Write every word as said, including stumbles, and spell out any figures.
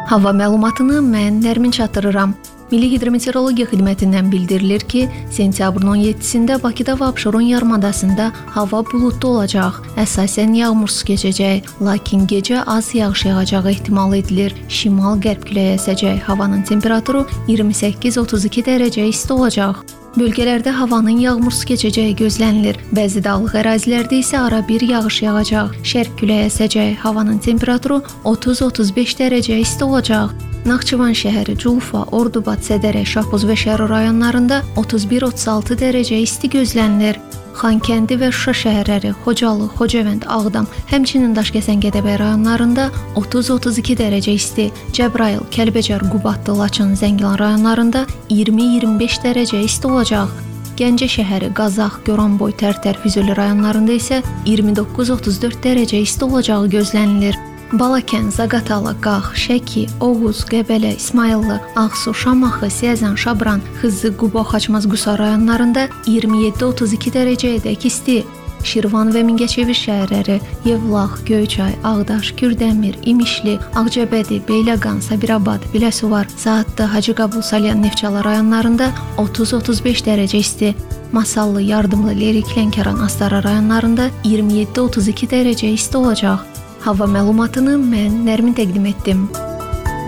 Hava məlumatını mən Nərmin çatdırıram. Milli Hidrometeorologiya Xidmətindən bildirilir ki, sentyabrın on yeddisində Bakıda və Abşeron yarımadasında hava buludlu olacaq. Əsasən yağmursuz keçəcək, lakin gecə az yağış yağacağı ehtimal edilir. Şimal-qərb küləyi əsəcək. Havanın temperaturu iyirmi səkkiz otuz iki dərəcə isti olacaq. Bölgələrdə havanın yağmursuz keçəcəyi gözlənilir. Bəzi dağlıq ərazilərdə isə ara bir yağış yağacaq. Şərq küləyi əsəcək. Havanın temperaturu otuz otuz beş dərəcə isti olacaq. Naxçıvan şəhəri, Culfa, Ordubad, Sədərək, Şahbuz və Şəro rayonlarında otuz bir otuz altı dərəcə isti gözlənilir. Xankəndi və Şuşa şəhərləri, Xocalı, Xocavənd, Ağdam, həmçinin Daşkəsən, Gədəbəy rayonlarında otuz otuz iki dərəcə isti. Cəbrayıl, Kəlbəcər, Qubadlı, Laçın, Zəngilan rayonlarında iyirmi iyirmi beş dərəcə isti olacaq. Gəncə şəhəri, Qazax, Goranboy, Tərtər, Füzuli rayonlarında isə iyirmi doqquz otuz dörd dərəcə isti olacağı gözlənilir. Balakən, Zaqatala, Qax, Şəki, Oğuz, Qəbələ, İsmayıllı, Ağsu, Şamaxı, Siyəzən, Şabran, Xızı, Quba, Xaçmaz, Qusar rayonlarında iyirmi yeddi otuz iki dərəcəyədək isti. Şirvan və Mingəçevir şəhərləri, Yevlax, Göyçay, Ağdaş, Kürdəmir, İmişli, Ağcabədi, Beyləqan, Sabirabad, Biləsuvar, Saatlı, Hacıqabul, Salyan, Neftçala rayonlarında otuz otuz beş dərəcə isti. Masallı, Yardımlı, Lerik, Lənkəran, Astara rayonlarında iyirmi yeddi otuz iki dərəcə isti olacaq. Hava məlumatını mən Nərmin təqdim etdim.